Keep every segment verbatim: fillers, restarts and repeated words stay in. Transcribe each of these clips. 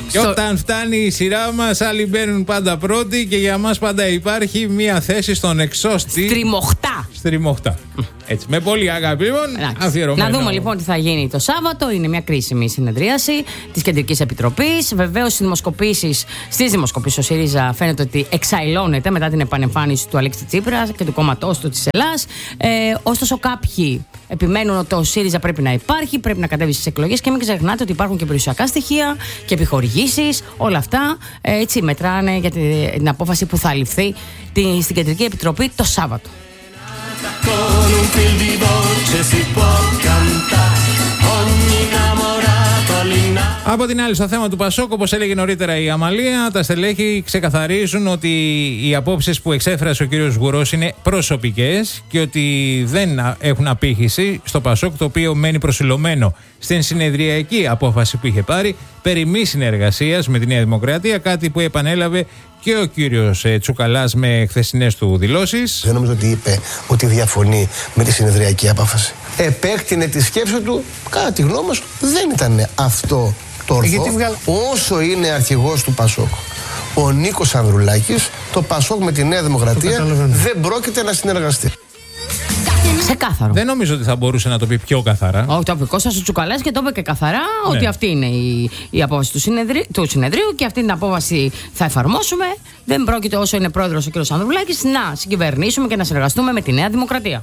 Και στο... όταν φτάνει η σειρά μας, άλλοι μπαίνουν πάντα πρώτοι και για μας πάντα υπάρχει μία θέση στον εξώστη. Στριμωχτά. Στριμωχτά. Έτσι, με πολύ αγάπη λοιπόν. Αφιερωμένο. Να δούμε λοιπόν τι θα γίνει το Σάββατο. Είναι μια κρίσιμη συνεδρίαση της Κεντρικής Επιτροπής. Βεβαίως, στις δημοσκοπήσεις, στις δημοσκοπήσεις ο ΣΥΡΙΖΑ φαίνεται ότι εξαϊλώνεται μετά την επανεμφάνιση του Αλέξη Τσίπρα και του κόμματός του της Ελλάς. Ε, ωστόσο, κάποιοι επιμένουν ότι ο ΣΥΡΙΖΑ πρέπει να υπάρχει, πρέπει να κατέβει στις εκλογές και μην ξεχνάτε ότι υπάρχουν και περιουσιακά στοιχεία και επιχορηγήσεις. Όλα αυτά έτσι μετράνε για την απόφαση που θα ληφθεί στην Κεντρική Επιτροπή το Σάββατο. Con un fil di voce si può cantare ogni innamorato all'innamorato. Από την άλλη, στο θέμα του Πασόκ, όπως έλεγε νωρίτερα η Αμαλία, τα στελέχη ξεκαθαρίζουν ότι οι απόψεις που εξέφρασε ο κύριος Γουρός είναι προσωπικές και ότι δεν έχουν απήχηση στο Πασόκ, το οποίο μένει προσιλωμένο στην συνεδριακή απόφαση που είχε πάρει περί μη συνεργασίας με τη Νέα Δημοκρατία, κάτι που επανέλαβε και ο κύριος ε, Τσουκαλάς με χθεσινές του δηλώσεις. Δεν νομίζω ότι είπε ότι διαφωνεί με τη συνεδριακή απόφαση. Επέκτηνε τη σκέψη του, κατά τη γνώμη μας δεν ήταν αυτό το ορθό. Βγάλ... Όσο είναι αρχηγός του Πασόκ ο Νίκος Ανδρουλάκης, το Πασόκ με τη Νέα Δημοκρατία δεν πρόκειται να συνεργαστεί. Ξεκάθαρο. Δεν νομίζω ότι θα μπορούσε να το πει πιο καθαρά. Όχι, το είπε Κώστας ο Τσουκαλάς και το είπε και καθαρά, ναι, ότι αυτή είναι η, η απόφαση του, συνεδρι... του συνεδρίου και αυτή την απόφαση θα εφαρμόσουμε. Δεν πρόκειται, όσο είναι πρόεδρος ο κ. Ανδρουλάκης, να συγκυβερνήσουμε και να συνεργαστούμε με τη Νέα Δημοκρατία.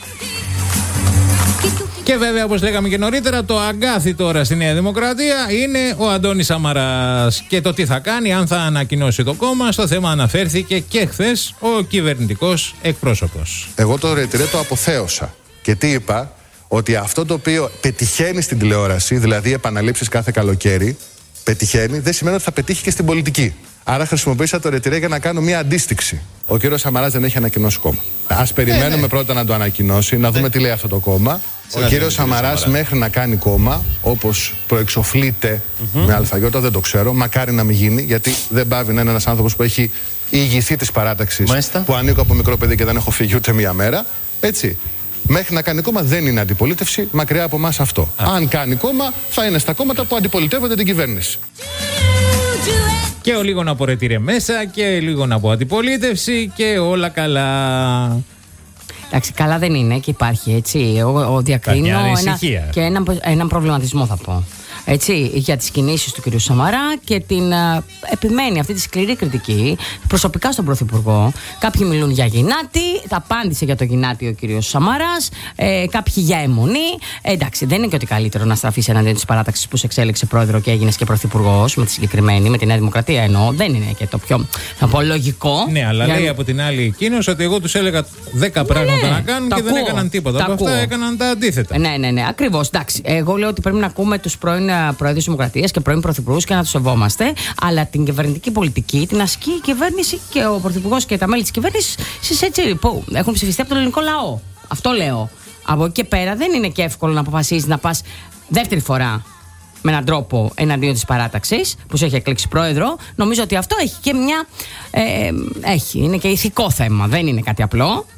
Και βέβαια, όπως λέγαμε και νωρίτερα, το αγκάθι τώρα στη Νέα Δημοκρατία είναι ο Αντώνης Σαμαράς. Και το τι θα κάνει, αν θα ανακοινώσει το κόμμα, στο θέμα αναφέρθηκε και χθες ο κυβερνητικός εκπρόσωπος. Εγώ το ρετυρέ το αποθέωσα. Και τι είπα, ότι αυτό το οποίο πετυχαίνει στην τηλεόραση, δηλαδή επαναλήψεις κάθε καλοκαίρι, πετυχαίνει, δεν σημαίνει ότι θα πετύχει και στην πολιτική. Άρα χρησιμοποίησα το ρετυρέ για να κάνω μια αντίστοιξη. Ο κύριος Σαμαράς δεν έχει ανακοινώσει κόμμα. Ας περιμένουμε ε, ναι. πρώτα να το ανακοινώσει, να δούμε ναι. τι λέει αυτό το κόμμα. Ο κύριος κύριος Σαμαράς Σαμαρά. μέχρι να κάνει κόμμα, όπως προεξοφλείται mm-hmm. με αλφαγιώτα, δεν το ξέρω, μακάρι να μην γίνει, γιατί δεν πάβει να είναι ένας άνθρωπος που έχει ηγηθεί της παράταξης, Μάλιστα. που ανήκω από μικρό παιδί και δεν έχω φύγει ούτε μία μέρα. Έτσι. Μέχρι να κάνει κόμμα δεν είναι αντιπολίτευση, μακριά από εμάς αυτό. Α. Αν κάνει κόμμα, θα είναι στα κόμματα που αντιπολιτεύονται την κυβέρνηση. Και ο λίγο να απορρετήρε μέσα και λίγο να από αντιπολίτευση και όλα καλά. Εντάξει, καλά δεν είναι και υπάρχει, έτσι. Εγώ διακρίνω ένα, και έναν ένα προβληματισμό, θα πω. Έτσι, για τις κινήσεις του κ. Σαμαρά και την α, επιμένει αυτή τη σκληρή κριτική προσωπικά στον Πρωθυπουργό. Κάποιοι μιλούν για γυνάτη, τα απάντησε για το γυνάτη ο κ. Σαμαράς, ε, κάποιοι για αιμονή. Ε, εντάξει, δεν είναι και ότι καλύτερο να στραφείς εναντίον της παράταξης που σε εξέλεξε πρόεδρο και έγινες και πρωθυπουργός με τη συγκεκριμένη, με τη Νέα Δημοκρατία εννοώ. Δεν είναι και το πιο, θα πω, λογικό. Ναι, αλλά για... λέει από την άλλη εκείνος ότι εγώ τους έλεγα δέκα ναι, πράγματα ναι, να κάνουν και ακούω, δεν έκαναν τίποτα. Από αυτά έκαναν τα αντίθετα. Ναι, ναι, ναι, ακριβώς. Εντάξει, εγώ λέω ότι πρέπει να ακούμε τους πρώην Προέδρους Δημοκρατίας και πρώην Πρωθυπουργούς και να τους σεβόμαστε. Αλλά την κυβερνητική πολιτική την ασκεί η κυβέρνηση και ο Πρωθυπουργός και τα μέλη της κυβέρνησης έτσι, που έχουν ψηφιστεί από τον ελληνικό λαό. Αυτό λέω. Από εκεί και πέρα δεν είναι και εύκολο να αποφασίσεις να πας δεύτερη φορά με έναν τρόπο εναντίον της παράταξης που σε έχει εκλέξει πρόεδρο. Νομίζω ότι αυτό έχει και μια. Ε, έχει, είναι και ηθικό θέμα. Δεν είναι κάτι απλό.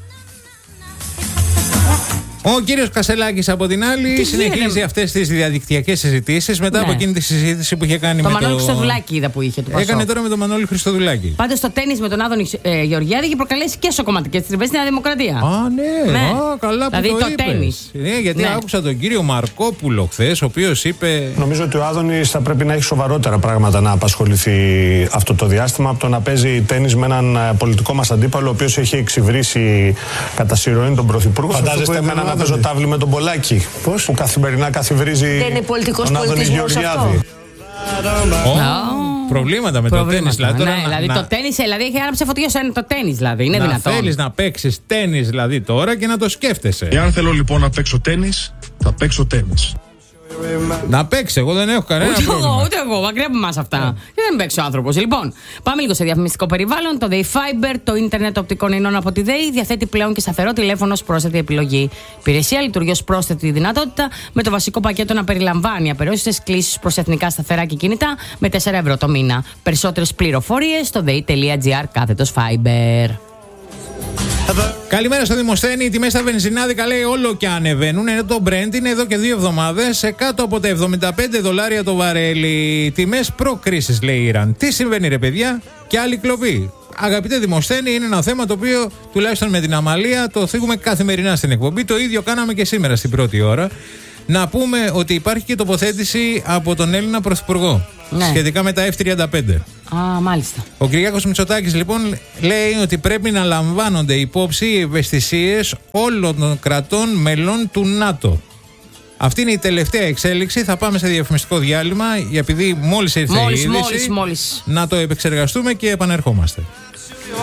Ο κύριος Κασελάκης από την άλλη τι συνεχίζει γίνεται. αυτές τις διαδικτυακές συζητήσεις μετά ναι. από εκείνη τη συζήτηση που είχε κάνει το με Μανώλη το... Χριστοδουλάκη είδα που είχε. Το Έκανε τώρα με τον Μανώλη Χριστοδουλάκη. Πάντως το τένις με τον Άδωνη ε, Γεωργιάδη έχει προκαλέσει και σοκομματικές τριβές στη Νέα Δημοκρατία. Α, ναι, ναι. Α, καλά που δηλαδή το, το τένις. Ναι, γιατί ναι. άκουσα τον κύριο Μαρκόπουλο χθες, ο οποίος είπε... Νομίζω ότι ο Άδωνης θα πρέπει να έχει σοβαρότερα πράγματα να απασχοληθεί αυτό το διάστημα από το να παίζει τένις με έναν πολιτικό μας αντίπαλο, ο οποίος έχει εξυβρίσει κατά συρροή τον Πρωθυπουργό. Φαντάζεστε εμένα να παίζω τάβλη με τον Πολάκη. Πώς? Που καθημερινά καθιβρίζει δεν είναι πολιτικός τον Άδωνη Γεωργιάδη. Προβλήματα με το τένις. Δηλαδή, ναι, δηλαδή να... το τένις δηλαδή, έχει άναψε φωτιά σε το τένις. Δηλαδή, είναι να δυνατόν. Θέλεις να παίξεις τένις δηλαδή τώρα και να το σκέφτεσαι. Εάν θέλω λοιπόν να παίξω τένις, θα παίξω τένις. Να παίξει, εγώ δεν έχω κανένα ούτε πρόβλημα. Εγώ, ούτε εγώ, μακριά από εμάς αυτά. Yeah. Και δεν παίξει ο άνθρωπος. Λοιπόν, πάμε λίγο σε διαφημιστικό περιβάλλον. Το ΔΕΗ Fiber, το ίντερνετ οπτικών ινών από τη ΔΕΗ, διαθέτει πλέον και σταθερό τηλέφωνο ως πρόσθετη επιλογή. Υπηρεσία λειτουργεί ως πρόσθετη δυνατότητα, με το βασικό πακέτο να περιλαμβάνει απεριόριστες κλήσεις προς εθνικά σταθερά και κινητά με τέσσερα ευρώ το μήνα. Περισσότερες πληροφορίες στο δei τελεία τζι άρ κάθετος Fiber. Καλημέρα στο Δημοσθένη. Οι τιμές στα βενζινάδικα λέει όλο και ανεβαίνουν. Ενώ το Brent είναι εδώ και δύο εβδομάδες σε κάτω από τα εβδομήντα πέντε δολάρια το βαρέλι. Τιμές προ-κρίσης λέει η Ιράν. Τι συμβαίνει ρε παιδιά, και άλλη κλοπή. Αγαπητέ Δημοσθένη, είναι ένα θέμα το οποίο τουλάχιστον με την Αμαλία το θίγουμε καθημερινά στην εκπομπή. Το ίδιο κάναμε και σήμερα στην πρώτη ώρα. Να πούμε ότι υπάρχει και τοποθέτηση από τον Έλληνα Πρωθυπουργό, ναι, σχετικά με τα εφ τριάντα πέντε. Α, μάλιστα. Ο Κυριάκος Μητσοτάκης λοιπόν λέει ότι πρέπει να λαμβάνονται υπόψη οι ευαισθησίες όλων των κρατών μελών του ΝΑΤΟ. Αυτή είναι η τελευταία εξέλιξη. Θα πάμε σε διαφημιστικό διάλειμμα, επειδή μόλις ήρθε μόλις, η είδηση, μόλις, μόλις. να το επεξεργαστούμε και επανερχόμαστε.